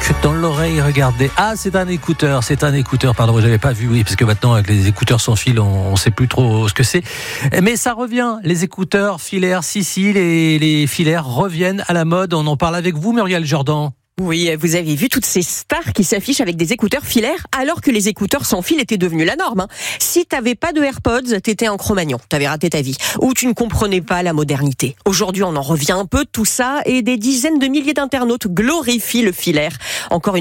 dans l'oreille, regardez. Ah, c'est un écouteur, pardon, j'avais pas vu, oui, parce que maintenant, avec les écouteurs sans fil, on sait plus trop ce que c'est. Mais ça revient, les écouteurs filaires, si, les filaires reviennent à la mode. On en parle avec vous, Muriel Jordan. Oui, vous avez vu toutes ces stars qui s'affichent avec des écouteurs filaires alors que les écouteurs sans fil étaient devenus la norme. Si t'avais pas de AirPods, t'étais un Cro-Magnon, t'avais raté ta vie. Ou tu ne comprenais pas la modernité. Aujourd'hui, on en revient un peu de tout ça et des dizaines de milliers d'internautes glorifient le filaire. Encore une